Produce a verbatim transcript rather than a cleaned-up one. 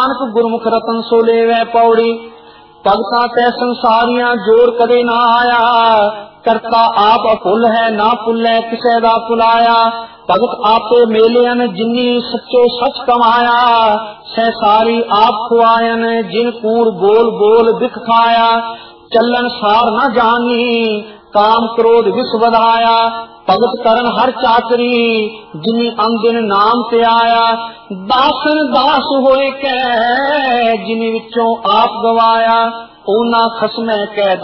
नानक गुरमुख रतन सो लेवै पौड़ी। भगतां तै संसारियां जोर कदे ना आया, करता आप अभुल है ना भुलै किसे दा भुलाया। भगत आपे मेलियन जिन्नी सच्चो सच कमाया, सहसारी आप खुआयन जिन कूड़ बोल बोल बिख खाया। चलन सार न जानी काम क्रोध विष वधाया, भगत करन हर चाकरी जिनी अंदिन नाम ते आया। दासन दास होए कै जिनी विचों आप गवाया, ओना खसमै कै